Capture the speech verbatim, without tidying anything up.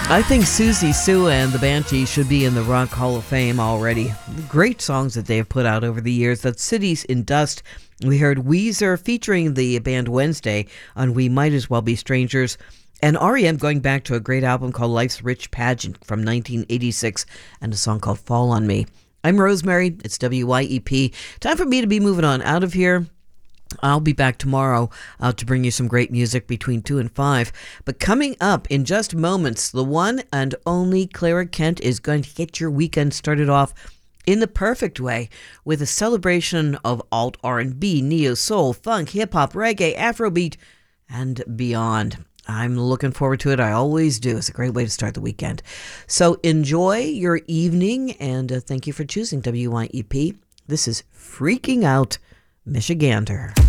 I think Susie Sue and the Banshees should be in the Rock Hall of Fame already. Great songs that they have put out over the years. That's Cities in Dust. We heard Weezer featuring the band Wednesday on We Might As Well Be Strangers. And R E M going back to a great album called Life's Rich Pageant from nineteen eighty-six and a song called Fall on Me. I'm Rosemary. It's W Y E P. Time for me to be moving on out of here. I'll be back tomorrow uh, to bring you some great music between two and five. But coming up in just moments, the one and only Clara Kent is going to get your weekend started off in the perfect way with a celebration of alt R and B, neo soul, funk, hip hop, reggae, Afrobeat, and beyond. I'm looking forward to it. I always do. It's a great way to start the weekend. So enjoy your evening, and uh, thank you for choosing W Y E P. This is Freaking Out Michigander.